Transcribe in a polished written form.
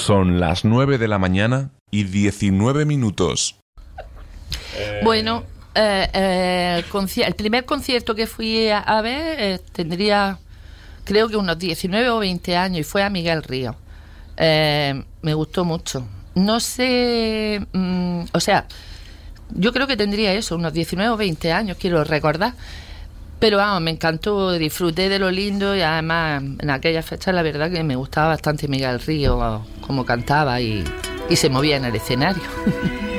Son las 9 de la mañana y 19 minutos. Bueno, el primer concierto que fui a ver tendría, creo que unos 19 o 20 años, y fue a Miguel Ríos. Me gustó mucho. No sé, o sea, yo creo que tendría eso, unos 19 o 20 años, quiero recordar. Pero vamos, me encantó, disfruté de lo lindo, y además en aquella fecha la verdad que me gustaba bastante Miguel Ríos, cómo cantaba y se movía en el escenario.